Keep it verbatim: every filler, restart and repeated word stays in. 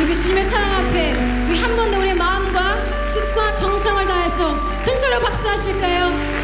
우리 주님의 사랑 앞에 우리 한 번 더 우리의 마음과 뜻과 정성을 다해서 큰 소리로 박수하실까요?